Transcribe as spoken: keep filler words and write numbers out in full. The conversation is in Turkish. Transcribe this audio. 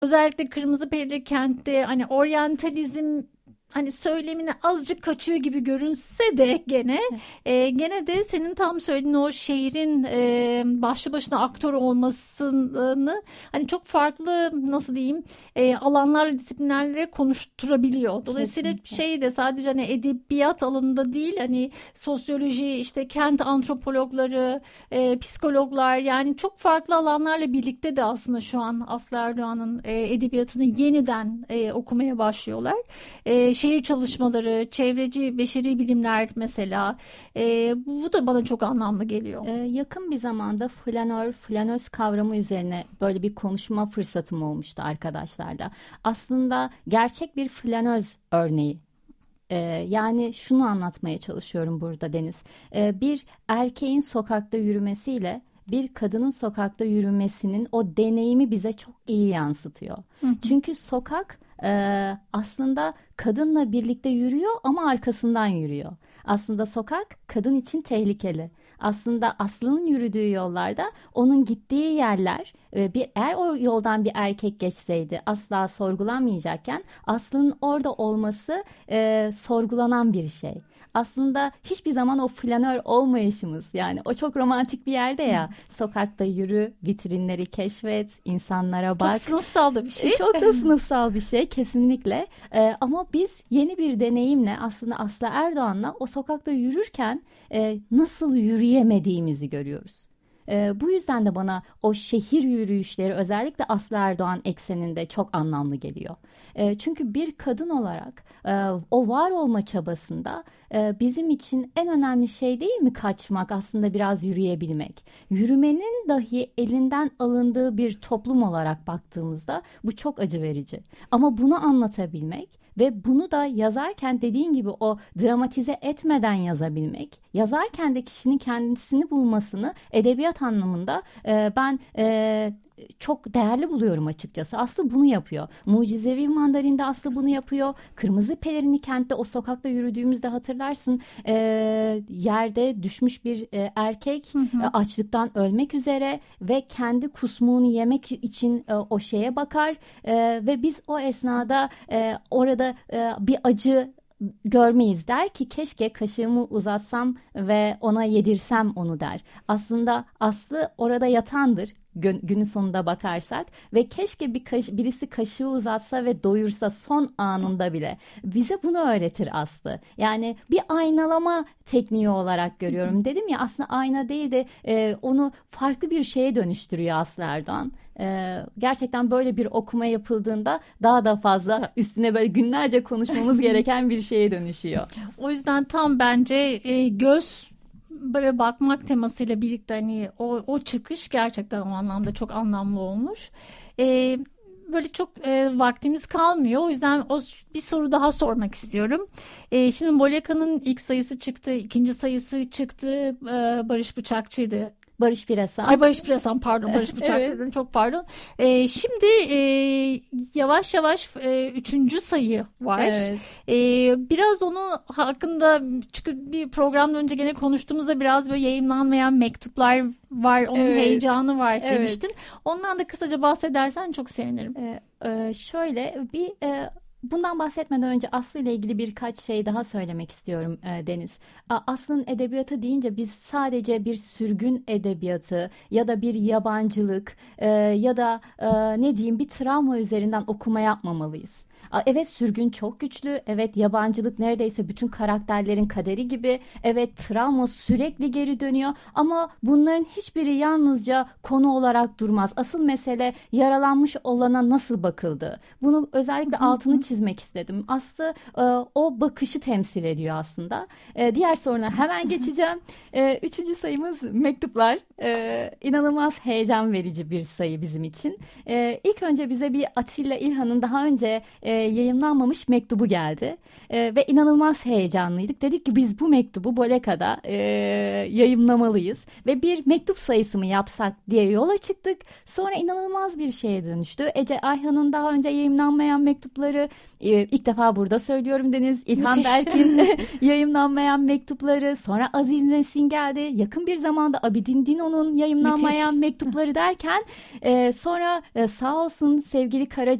özellikle Kırmızı Perili Kent'te hani oryantalizm hani söylemine azıcık kaçıyor gibi görünse de gene e, gene de senin tam söylediğin o şehrin e, başlı başına aktör olmasını hani çok farklı nasıl diyeyim e, alanlarla disiplinlerle konuşturabiliyor. Dolayısıyla Kesinlikle. şey de sadece hani edebiyat alanında değil hani sosyoloji işte kent antropologları e, psikologlar yani çok farklı alanlarla birlikte de aslında şu an Aslı Erdoğan'ın e, edebiyatını yeniden e, okumaya başlıyorlar. E, şehir çalışmaları, çevreci beşeri bilimler mesela e, bu da bana çok anlamlı geliyor. Ee, yakın bir zamanda flanör, flanöz kavramı üzerine böyle bir konuşma fırsatım olmuştu arkadaşlarla. Aslında gerçek bir flanöz örneği. Ee, yani şunu anlatmaya çalışıyorum burada Deniz. Ee, bir erkeğin sokakta yürümesiyle bir kadının sokakta yürümesinin o deneyimi bize çok iyi yansıtıyor. Hı hı. Çünkü sokak e, aslında kadınla birlikte yürüyor ama arkasından yürüyor. Aslında sokak kadın için tehlikeli. Aslında Aslı'nın yürüdüğü yollarda onun gittiği yerler e, bir eğer o yoldan bir erkek geçseydi asla sorgulanmayacakken Aslı'nın orada olması e, sorgulanan bir şey. Aslında hiçbir zaman o flanör olmayışımız yani o çok romantik bir yerde ya sokakta yürü, vitrinleri keşfet, insanlara Çok bak. sınıfsal da bir şey. E, Çok da sınıfsal bir şey kesinlikle. E, ama biz yeni bir deneyimle aslında Aslı Erdoğan'la o sokakta yürürken e, nasıl yürüyemediğimizi görüyoruz. E, bu yüzden de bana o şehir yürüyüşleri özellikle Aslı Erdoğan ekseninde çok anlamlı geliyor. E, çünkü bir kadın olarak e, o var olma çabasında e, bizim için en önemli şey değil mi kaçmak aslında biraz yürüyebilmek. Yürümenin dahi elinden alındığı bir toplum olarak baktığımızda bu çok acı verici. Ama bunu anlatabilmek ve bunu da yazarken dediğin gibi o dramatize etmeden yazabilmek, yazarken de kişinin kendisini bulmasını edebiyat anlamında e, ben e, çok değerli buluyorum açıkçası. Aslı bunu yapıyor. Mucizevi Mandarin'de Aslı bunu yapıyor. Kırmızı Pelerini Kent'te o sokakta yürüdüğümüzde hatırlarsın e, yerde düşmüş bir e, erkek Hı hı. e, açlıktan ölmek üzere ve kendi kusmuğunu yemek için e, o şeye bakar e, ve biz o esnada e, orada e, bir acı görmeyiz der ki keşke kaşığımı uzatsam ve ona yedirsem onu der. Aslında Aslı orada yatandır gün, günün sonunda bakarsak ve keşke bir kaş, birisi kaşığı uzatsa ve doyursa son anında bile. Bize bunu öğretir Aslı. Yani bir aynalama tekniği olarak görüyorum. Dedim ya aslında ayna değil de e, onu farklı bir şeye dönüştürüyor Aslı Erdoğan. Ee, gerçekten böyle bir okuma yapıldığında daha da fazla üstüne böyle günlerce konuşmamız gereken bir şeye dönüşüyor. O yüzden tam bence e, göz ve bakmak temasıyla birlikte hani o, o çıkış gerçekten o anlamda çok anlamlı olmuş. E, böyle çok e, vaktimiz kalmıyor. O yüzden o bir soru daha sormak istiyorum. E, şimdi Bolyaka'nın ilk sayısı çıktı, ikinci sayısı çıktı. E, Barış Bıçakçı'ydı. Barış Pirasan. Ay Barış Pirasan pardon Barış Bıçakçı Evet. dedim çok pardon. Ee, şimdi e, yavaş yavaş e, üçüncü sayı var. Evet. Ee, biraz onun hakkında çünkü bir programdan önce gene konuştuğumuzda biraz böyle yayınlanmayan mektuplar var. Onun Evet. heyecanı var Evet. demiştin. Ondan da kısaca bahsedersen çok sevinirim. Ee, e, şöyle bir e, bundan bahsetmeden önce Aslı ile ilgili birkaç şey daha söylemek istiyorum e, Deniz. A, Aslı'nın edebiyatı deyince biz sadece bir sürgün edebiyatı ya da bir yabancılık e, ya da e, ne diyeyim bir travma üzerinden okuma yapmamalıyız. A, Evet sürgün çok güçlü. Evet yabancılık neredeyse bütün karakterlerin kaderi gibi. Evet travma sürekli geri dönüyor. Ama bunların hiçbiri yalnızca konu olarak durmaz. Asıl mesele yaralanmış olana nasıl bakıldı. Bunu özellikle altını çizmek istedim. Aslı e, o bakışı temsil ediyor aslında. E, diğer soruna hemen geçeceğim. E, üçüncü sayımız mektuplar. E, inanılmaz heyecan verici bir sayı bizim için. E, ilk önce bize bir Atilla İlhan'ın daha önce e, yayımlanmamış mektubu geldi e, ve inanılmaz heyecanlıydık. Dedik ki biz bu mektubu Boleka'da e, yayımlamalıyız ve bir mektup sayısı mı yapsak diye yola çıktık. Sonra inanılmaz bir şeye dönüştü. Ece Ayhan'ın daha önce yayımlanmayan mektupları Ee, ilk defa burada söylüyorum Deniz. İlhan Müthiş. Berk'in yayımlanmayan mektupları, sonra Aziz Nesin geldi. Yakın bir zamanda Abidin Dino'nun yayımlanmayan Müthiş. mektupları derken e, sonra e, sağ olsun sevgili Kara